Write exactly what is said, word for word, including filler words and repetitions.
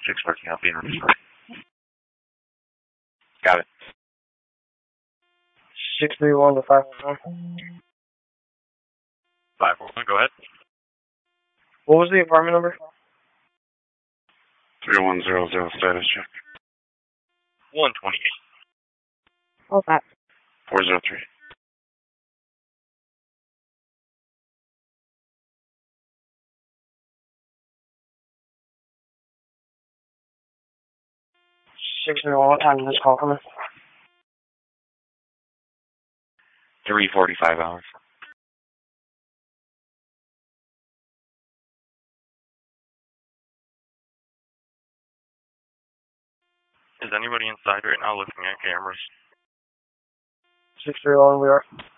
six working out being restored. Got it. six three one to five one one. five one one, go ahead. What was the apartment number? three one zero zero, status check. one twenty-eight. Hold that. four zero three. six three one, what time did this call come in? three forty-five hours. Is anybody inside right now looking at cameras? six three one, we are.